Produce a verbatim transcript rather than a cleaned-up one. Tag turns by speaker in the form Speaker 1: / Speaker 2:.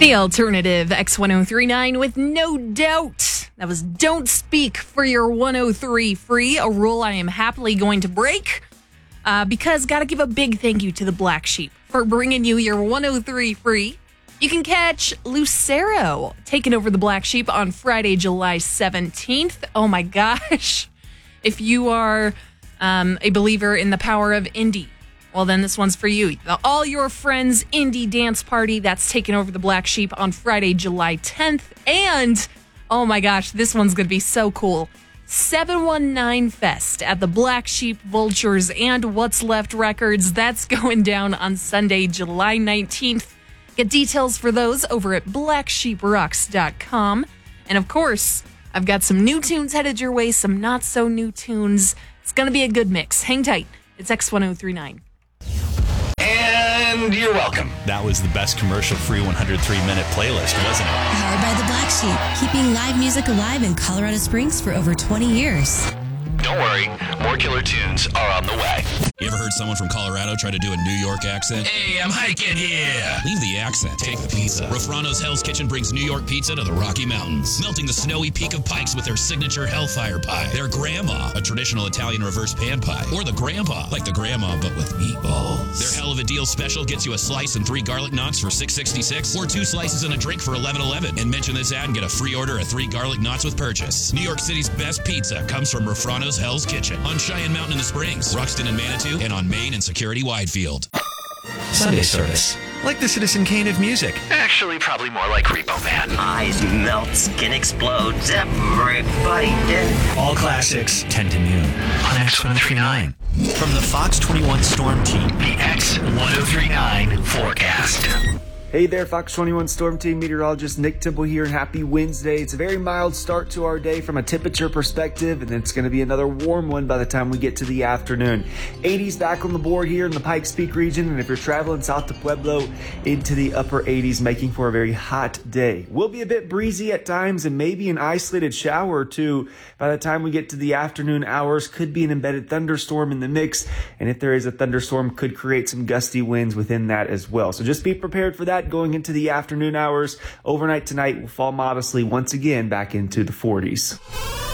Speaker 1: The alternative X ten thirty-nine with No Doubt. That was Don't Speak for your one oh three free, a rule I am happily going to break uh, because got to give a big thank you to the Black Sheep for bringing you your one oh three free. You can catch Lucero taking over the Black Sheep on Friday, July seventeenth. Oh my gosh. If you are um, a believer in the power of indie, well, then this one's for you. The All Your Friends Indie Dance Party, that's taking over the Black Sheep on Friday, July tenth. And, oh my gosh, this one's going to be so cool. seven one nine Fest at the Black Sheep, Vultures, and What's Left Records. That's going down on Sunday, July nineteenth. Get details for those over at black sheep rocks dot com. And of course, I've got some new tunes headed your way, some not so new tunes. It's going to be a good mix. Hang tight. It's X ten thirty-nine.
Speaker 2: And you're welcome.
Speaker 3: That was the best commercial-free one hundred three minute playlist, wasn't it?
Speaker 4: Powered by the Black Sheep, keeping live music alive in Colorado Springs for over twenty years.
Speaker 2: Don't worry, more killer tunes are on the way.
Speaker 5: You ever heard someone from Colorado try to do a New York accent? Hey, I'm hiking here. Leave the accent. Take the pizza. Rafrano's Hell's Kitchen brings New York pizza to the Rocky Mountains, melting the snowy peak of Pikes with their signature Hellfire Pie, their Grandma, a traditional Italian reverse pan pie, or the Grandpa, like the Grandma but with meatballs. Their Hell of a Deal special gets you a slice and three garlic knots for six sixty-six, or two slices and a drink for eleven eleven. And mention this ad and get a free order of three garlic knots with purchase. New York City's best pizza comes from Rafrano's Hell's Kitchen on Cheyenne Mountain in the Springs, Ruxton and Manitou, and on Main and Security Widefield.
Speaker 3: Sunday service. Like the Citizen Kane of music.
Speaker 2: Actually, probably more like Repo Man.
Speaker 6: Eyes melt, skin explodes, everybody dead.
Speaker 3: All classics, ten to noon on X ten thirty-nine. From the Fox twenty-one Storm Team,
Speaker 2: The X ten thirty-nine forecast.
Speaker 7: Hey there, Fox twenty-one Storm Team meteorologist Nick Temple here, and happy Wednesday. It's a very mild start to our day from a temperature perspective, and it's going to be another warm one by the time we get to the afternoon. eighties back on the board here in the Pikes Peak region, and if you're traveling south to Pueblo, into the upper eighties, making for a very hot day. Will be a bit breezy at times, and maybe an isolated shower or two by the time we get to the afternoon hours. Could be an embedded thunderstorm in the mix, and if there is a thunderstorm, could create some gusty winds within that as well. So just be prepared for that going into the afternoon hours. Overnight tonight will fall modestly once again back into the forties.